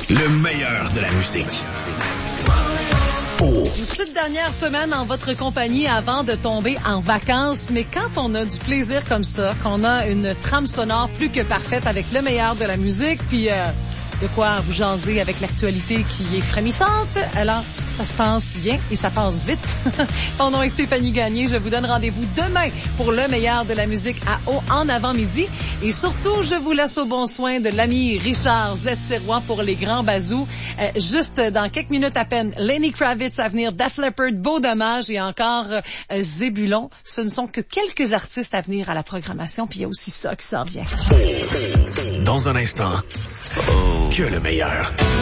Le meilleur de la musique. Une petite dernière semaine en votre compagnie avant de tomber en vacances. Mais quand on a du plaisir comme ça, qu'on a une trame sonore plus que parfaite avec le meilleur de la musique, puis de quoi vous jaser avec l'actualité qui est frémissante, alors ça se passe bien et ça passe vite. Mon nom est Stéphanie Gagné. Je vous donne rendez-vous demain pour le meilleur de la musique en avant-midi. Et surtout, je vous laisse au bon soin de l'ami Richard Z-Sirois pour les grands bazous. Juste dans quelques minutes à peine, Lenny Kravitz à venir, Def Leppard, Beau Dommage et encore Zébulon. Ce ne sont que quelques artistes à venir à la programmation, puis il y a aussi ça qui s'en vient. Dans un instant, que le meilleur.